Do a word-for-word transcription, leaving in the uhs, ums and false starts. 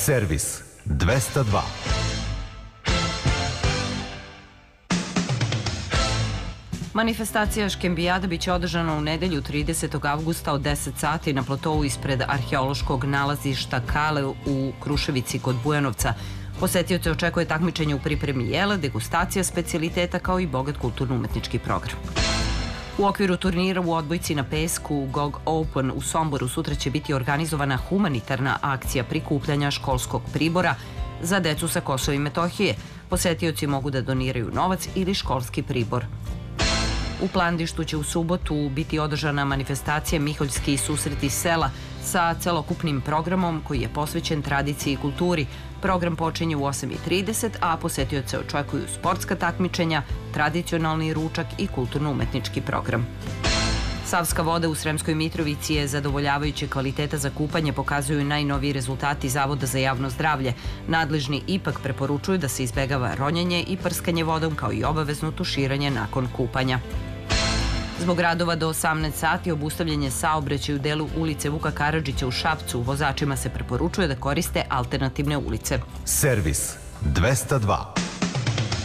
Servis dvesta dva. Manifestacija Škembijada biće održana u nedelju tridesetog avgusta od deset sati na platovu ispred arheološkog nalazišta Kale u Kruševici kod Bujanovca. Posetioce očekuje takmičenje u pripremi jela, degustacija specijaliteta kao i bogat kulturno-umetnički program. U okviru turnira u odbojci na pesku G O G Open u Somboru sutra će biti organizovana humanitarna akcija prikupljanja školskog pribora za decu sa Kosova i Metohije. Posetioci mogu da doniraju novac ili školski pribor. U Plandištu će u subotu biti održana manifestacija Miholjski susreti sela sa celokupnim programom koji je posvećen tradiciji i kulturi. Program počinje u osam i trideset, a posetioce očekuju sportska takmičenja, tradicionalni ručak i kulturno-umetnički program. Savska voda u Sremskoj Mitrovici je zadovoljavajuće kvaliteta za kupanje, pokazuju najnoviji rezultati Zavoda za javno zdravlje. Nadležni ipak preporučuju da se izbegava ronjenje i prskanje vodom kao i obavezno tuširanje nakon kupanja. Zbog radova do osamnaest sati obustavljen je saobraćaj u delu ulice Vuka Karadžića u Šapcu. Vozačima se preporučuje da koriste alternativne ulice. Servis dvesta dva.